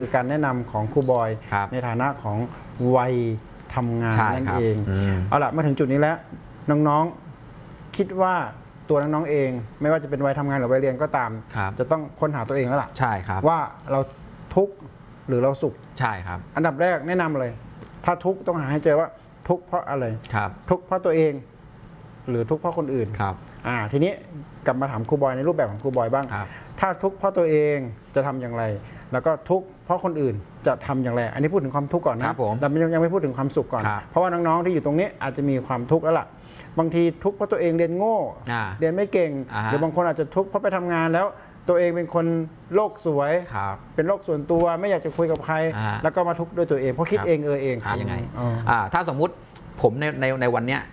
คือการแนะนำของครูบอยในฐานะของวัยทำงานนั่นเองเอาละมาถึงจุดนี้แล้วน้องๆคิดว่าตัวน้องๆเองไม่ว่าจะเป็นวัยทำงานหรือวัยเรียนก็ตามจะต้องค้นหาตัวเองแล้วล่ะใช่ครับว่าเราทุกข์หรือเราสุขใช่ครับอันดับแรกแนะนำเลยถ้าทุกข์ต้องหาให้เจอว่าทุกข์เพราะอะไรทุกข์เพราะตัวเองหรือทุกข์เพราะคนอื่นทีนี้กลับมาถามครูบอยในรูปแบบของครูบอยบ้างถ้าทุกข์เพราะตัวเองจะทำอย่างไรแล้วก็ทุกข์เพราะคนอื่นจะทำอย่างไรอันนี้พูดถึงความทุกข์ก่อนนะแต่ยังไม่พูดถึงความสุขก่อนเพราะว่าน้องๆที่อยู่ตรงนี้อาจจะมีความทุกข์แล้วล่ะบางทีทุกข์เพราะตัวเองเรียนโง่เรียนไม่เก่งหรือบางคนอาจจะทุกข์เพราะไปทำงานแล้วตัวเองเป็นคนโลกสวยเป็นโลกส่วนตัวไม่อยากจะคุยกับใครแล้วก็มาทุกข์ด้วยตัวเองเพราะคิดเองเองยังไงถ้าสมมุติผมในวันเนี้ย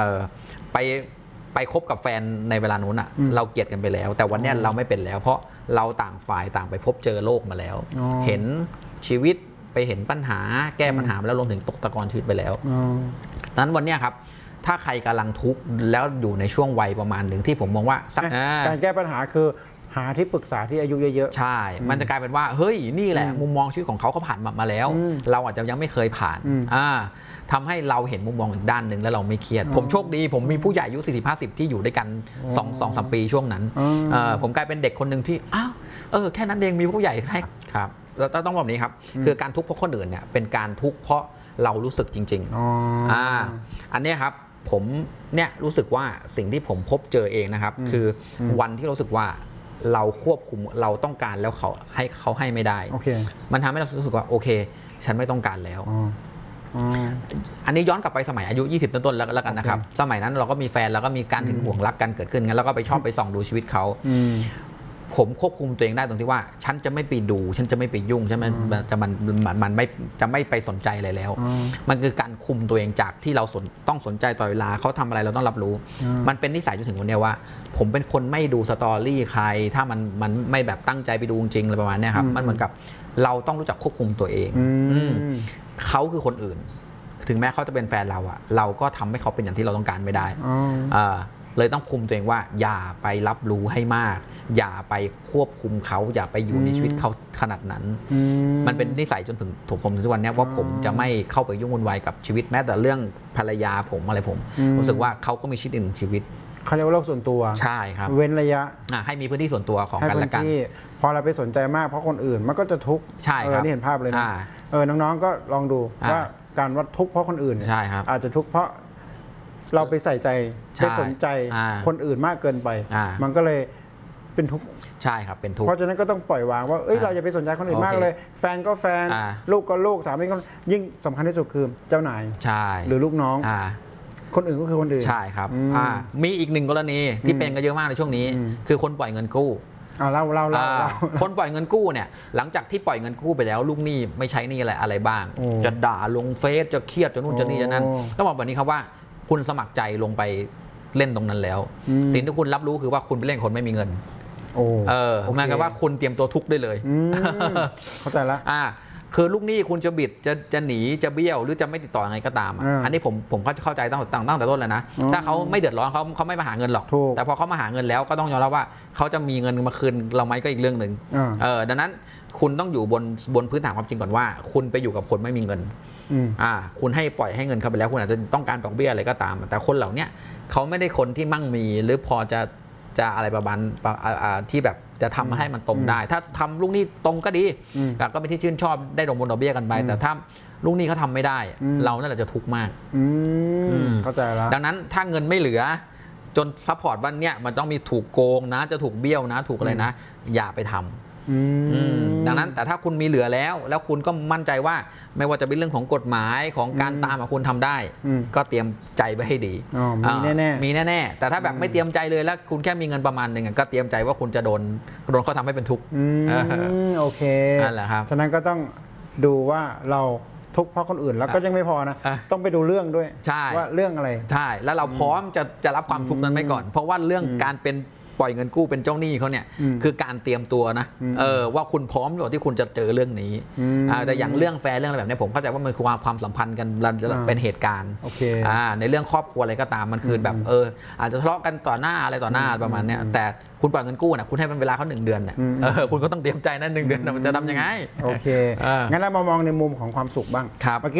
ไปคบกับแฟนในเวลานู้นเราเกลียดกันไปแล้วแต่วันนี้เราไม่เป็นแล้วเพราะเราต่างฝ่ายต่างไปพบเจอโลกมาแล้วเห็นชีวิตไปเห็นปัญหาแก้ปัญหาแล้วรวมถึงตกตะกอนชีวิตไปแล้วนั้นวันนี้ครับถ้าใครกำลังทุกข์แล้วอยู่ในช่วงวัยประมาณหนึ่งที่ผมมองว่าการแก้ปัญหาคือหาที่ปรึกษาที่อายุเยอะๆใช่มันจะกลายเป็นว่าเฮ้ยนี่แหละมุมมองชีวิตของเขาผ่านมาแล้วเราอาจจะยังไม่เคยผ่านทำให้เราเห็นมุมมองอีกด้านหนึ่งแล้วเราไม่เครียดผมโชคดีผมมีผู้ใหญ่อายุ40-50ที่อยู่ด้วยกัน2-3 ปีช่วงนั้นผมกลายเป็นเด็กคนหนึ่งที่แค่นั้นเองมีผู้ใหญ่ให้ครับแล้วต้องบอกแบบนี้ครับคือการทุกข์เพราะคนอื่นเนี่ยเป็นการทุกข์เพราะเรารู้สึกจริงๆอันนี้ครับผมเนี่ยรู้สึกว่าสิ่งที่ผมพบเจอเองนะครับคือวันที่รู้สึกว่าเราควบคุมเราต้องการแล้วเขาให้ไม่ได้มันทำให้เรารู้สึกว่าโอเคฉันไม่ต้องการแล้วอันนี้ย้อนกลับไปสมัยอายุ20ต้นๆแล้วกันนะครับสมัยนั้นเราก็มีแฟนแล้วก็มีการถึงห่วงรักกันเกิดขึ้นงั้นแล้วก็ไปชอบไปส่องดูชีวิตเขาผมควบคุมตัวเองได้ตรงที่ว่าฉันจะไม่ไปดูฉันจะไม่ไปยุ่งฉันมันไม่ไปสนใจอะไรแล้วมันคือการคุมตัวเองจากที่เราต้องสนใจต่อเวลาเขาทำอะไรเราต้องรับรู้มันเป็นนิสัยจนถึงวันนี้ว่าผมเป็นคนไม่ดูสตอรี่ใครถ้ามันไม่แบบตั้งใจไปดูจริงอะไรประมาณนี้ครับมันเหมือนกับเราต้องรู้จักควบคุมตัวเองเขาคือคนอื่นถึงแม้เขาจะเป็นแฟนเราเราก็ทำให้เขาเป็นอย่างที่เราต้องการไม่ได้เลยต้องคุมตัวเองว่าอย่าไปรับรู้ให้มากอย่าไปควบคุมเขาอย่าไปอยู่ในชีวิตเขาขนาดนั้นมันเป็นนิสัยจนถึงผมทุกวันนี้ว่าผมจะไม่เข้าไปยุ่งวุ่นวายกับชีวิตแม้แต่เรื่องภรรยาผมอะไรผมรู้สึกว่าเขาก็มีชีวิตหนึ่งชีวิตเขาเรียกว่าโลกส่วนตัวใช่ครับเว้นระยะให้มีพื้นที่ส่วนตัวของกันและกันพอเราไปสนใจมากเพราะคนอื่นมันก็จะทุกข์ใช่ครับนี่เห็นภาพเลยนะน้องๆก็ลองดูว่าการวัดทุกข์เพราะคนอื่นอาจจะทุกข์เพราะเราไปใส่ใจไปสนใจคนอื่นมากเกินไปมันก็เลยเป็นทุกข์ใช่ครับเป็นทุกข์เพราะฉะนั้นก็ต้องปล่อยวางว่าเราอย่าไปสนใจคนอื่นมากเลยแฟนก็แฟนลูกก็ลูกสามีก็ยิ่งสำคัญที่สุดคือเจ้านายหรือลูกน้องคนอื่นก็คือคนอื่นใช่ครับมีอีกหนึ่งกรณีที่เป็นกันเยอะมากในช่วงนี้คือคนปล่อยเงินกู้เราคนปล่อยเงินกู้เนี่ยหลังจากที่ปล่อยเงินกู้ไปแล้วลูกหนี้ไม่ใช้หนี้อะไรบ้างจะด่าลงเฟซจะเครียดจะนู่นจะนี่จะนั่นต้องบอกแบบนี้ครับว่าคุณสมัครใจลงไปเล่นตรงนั้นแล้วสิ่งที่คุณรับรู้คือว่าคุณไปเล่นคนไม่มีเงินหมายความว่าคุณเตรียมตัวทุกข์ได้เลยเข้าใจแล้วคือลูกหนี้คุณจะบิดจะหนีจะเบี้ยวหรือจะไม่ติดต่อยังไงก็ตามอันนี้ผมเข้าใจตั้งแต่ต้นเลยนะถ้าเขาไม่เดือดร้อนเขาไม่มาหาเงินหรอกแต่พอเขามาหาเงินแล้วก็ต้องยอมรับว่าเขาจะมีเงินมาคืนเราไหมก็อีกเรื่องหนึ่งดังนั้นคุณต้องอยู่บนพื้นฐานความจริงก่อนว่าคุณไปอยู่กับคนไม่มีเงินคุณให้ปล่อยให้เงินเขาไปแล้วคุณอาจจะต้องการดอกเบี้ยอะไรก็ตามแต่คนเหล่านี้เขาไม่ได้คนที่มั่งมีหรือพอจะอะไรประมาณที่แบบจะทำให้มันตรงได้ถ้าทำลูกหนี้ตรงก็ดีก็เป็นที่ชื่นชอบได้ดอกบนดอกเบี้ยกันไปแต่ถ้าลูกหนี้เขาทำไม่ได้เรานั่นแหละจะทุกข์มากเข้าใจแล้วดังนั้นถ้าเงินไม่เหลือจนซัพพอร์ตวันเนี้ยมันต้องมีถูกโกงนะจะถูกเบี้ยวนะถูกอะไรนะอย่าไปทำดังนั้นแต่ถ้าคุณมีเหลือแล้วคุณก็มั่นใจว่าไม่ว่าจะเป็นเรื่องของกฎหมายของการตามคุณทำได้ก็เตรียมใจไว้ให้ดีมีแน่แต่ถ้าแบบไม่เตรียมใจเลยแล้วคุณแค่มีเงินประมาณหนึ่งก็เตรียมใจว่าคุณจะโดนเขาทำให้เป็นทุกข์โอเคนั่นแหละครับฉะนั้นก็ต้องดูว่าเราทุกข์เพราะคนอื่นแล้วก็ยังไม่พอนะต้องไปดูเรื่องด้วยว่าเรื่องอะไรใช่แล้วเราพร้อมจะรับความทุกข์นั้นไหมก่อนเพราะว่าเรื่องการเป็นปล่อยเงินกู้เป็นเจ้าหนี้เขาเนี่ยคือการเตรียมตัวนะว่าคุณพร้อมหรือเปล่าที่คุณจะเจอเรื่องนี้แต่อย่างเรื่องแฟนเรื่องอะไรแบบนี้ผมเข้าใจว่ามันคือความสัมพันธ์กันเป็นเหตุการณ์ในเรื่องครอบครัวอะไรก็ตามมันคือแบบอาจจะทะเลาะกันต่อหน้าอะไรต่อหน้าประมาณนี้แต่คุณปล่อยเงินกู้นะคุณให้มันเวลาเขา1 เดือนเนี่ยคุณก็ต้องเตรียมใจนะ1 เดือนมันจะทำยังไงโอเคงั้นเรามามองในมุมของความสุขบ้าง